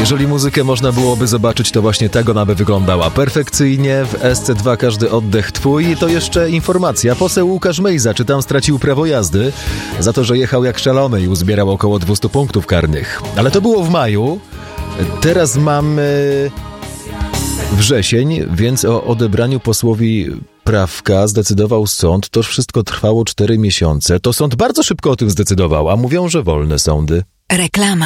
Jeżeli muzykę można byłoby zobaczyć, to właśnie tak ona by wyglądała perfekcyjnie. W SC2 każdy oddech twój. To jeszcze informacja. Poseł Łukasz Mejza, czy tam stracił prawo jazdy za to, że jechał jak szalony i uzbierał około 200 punktów karnych. Ale to było w maju. Teraz mamy wrzesień, więc o odebraniu posłowi prawka zdecydował sąd. To wszystko trwało 4 miesiące. To sąd bardzo szybko o tym zdecydował, a mówią, że wolne sądy. Reklama.